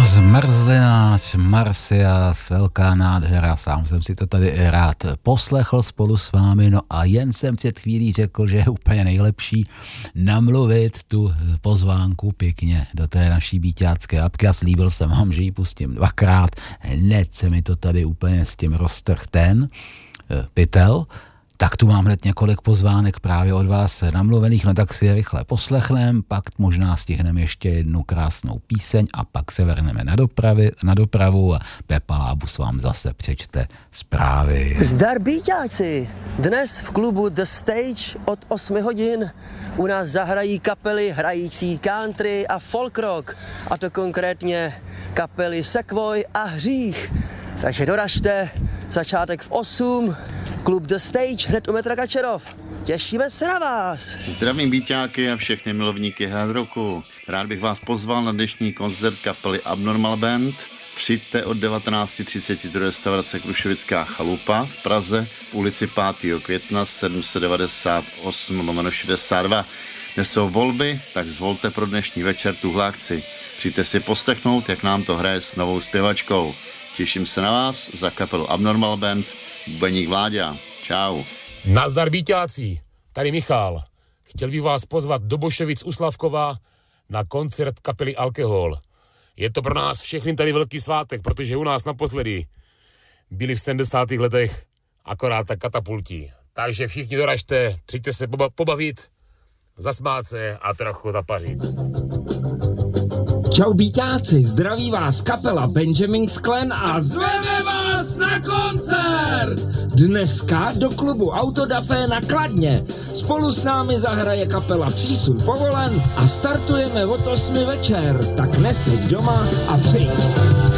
Zmrzlináč Marsyas, velká nádhera, sám jsem si to tady rád poslechl spolu s vámi, no a jen jsem před chvílí řekl, že je úplně nejlepší namluvit tu pozvánku pěkně do té naší bíťácké apky a slíbil jsem vám, že ji pustím dvakrát, hned se mi to tady úplně s tím roztrh ten pytel. Tak tu mám hned několik pozvánek právě od vás namluvených, no tak si je rychle poslechnem, pak možná stihneme ještě jednu krásnou píseň a pak se vrhneme na dopravu a Pepa Lábus vám zase přečte zprávy. Zdar bíťáci! Dnes v klubu The Stage od 8 hodin u nás zahrají kapely hrající country a folk rock, a to konkrétně kapely Sequoia a Hřích. Takže doražte, začátek v 8, klub The Stage hned u metra Kačerov. Těšíme se na vás! Zdravím bíťáky a všechny milovníky hard rocku. Rád bych vás pozval na dnešní koncert kapely Abnormal Band. Přijďte od 19:30 do restaurace Krušovická chalupa v Praze v ulici 5. května 798/62. Dnes jsou volby, tak zvolte pro dnešní večer tuhle akci. Přijďte si poslechnout, jak nám to hraje s novou zpěvačkou. Těším se na vás za kapelu Abnormal Band, bubeník Vláďa. Čau. Nazdar bíťáci, tady Michal. Chtěl bych vás pozvat do Bošovic u Slavkova na koncert kapely Alkohol. Je to pro nás všechny tady velký svátek, protože u nás naposledy byli v 70. letech akorát tak katapulti. Takže všichni doražte, přijďte se pobavit, zasmát se a trochu zapařit. Čau bíťáci, zdraví vás kapela Benjamin Sklen a zveme vás na koncert! Dneska do klubu Autodafé na Kladně. Spolu s námi zahraje kapela Přísun povolen a startujeme od 8 večer. Tak neseď doma a přijď.